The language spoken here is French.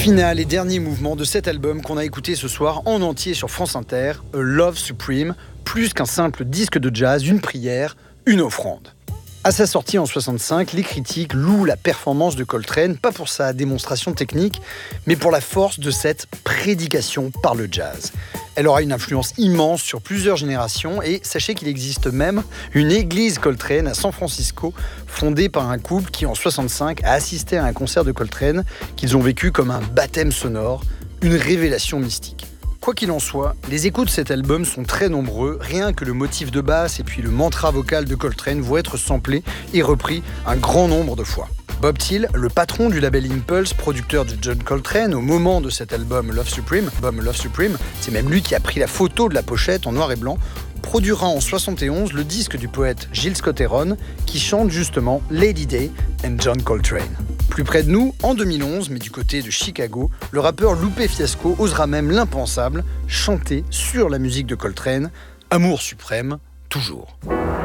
Finale et dernier mouvement de cet album qu'on a écouté ce soir en entier sur France Inter, A Love Supreme, plus qu'un simple disque de jazz, une prière, une offrande. À sa sortie en 65, les critiques louent la performance de Coltrane, pas pour sa démonstration technique, mais pour la force de cette prédication par le jazz. Elle aura une influence immense sur plusieurs générations et sachez qu'il existe même une église Coltrane à San Francisco, fondée par un couple qui en 65 a assisté à un concert de Coltrane qu'ils ont vécu comme un baptême sonore, une révélation mystique. Quoi qu'il en soit, les échos de cet album sont très nombreux, rien que le motif de basse et puis le mantra vocal de Coltrane vont être samplés et repris un grand nombre de fois. Bob Thiel, le patron du label Impulse, producteur de John Coltrane au moment de cet album Love Supreme, c'est même lui qui a pris la photo de la pochette en noir et blanc, produira en 71 le disque du poète Gil Scott-Heron qui chante justement Lady Day and John Coltrane. Plus près de nous, en 2011, mais du côté de Chicago, le rappeur Lupe Fiasco osera même l'impensable, chanter sur la musique de Coltrane, Amour suprême, toujours.